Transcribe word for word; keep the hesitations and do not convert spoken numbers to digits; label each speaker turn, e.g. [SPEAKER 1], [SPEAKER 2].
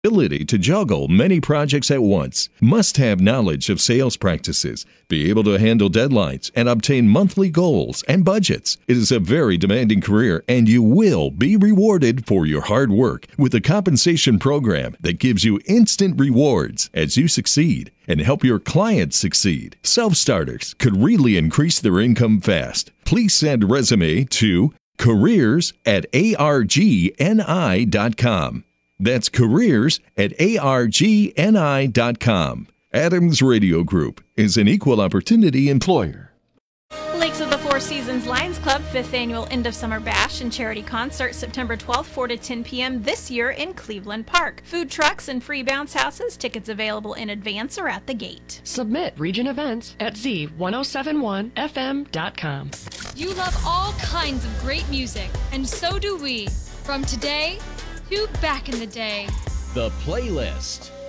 [SPEAKER 1] Ability to juggle many projects at once, must have knowledge of sales practices, be able to handle deadlines, and obtain monthly goals and budgets. It is a very demanding career, and you will be rewarded for your hard work with a compensation program that gives you instant rewards as you succeed and help your clients succeed. Self-starters could really increase their income fast. Please send a resume to careers at argni dot com. That's careers at argni dot com. Adams Radio Group is an equal opportunity employer.
[SPEAKER 2] Lakes of the Four Seasons Lions Club fifth Annual End of Summer Bash and Charity Concert September twelfth, four to ten p.m. this year in Cleveland Park. Food trucks and free bounce houses. Tickets available in advance or at the gate.
[SPEAKER 3] Submit Region Events at z ten seventy-one f m dot com.
[SPEAKER 4] You love all kinds of great music, and so do we. From today to back in the day.
[SPEAKER 5] The Playlist.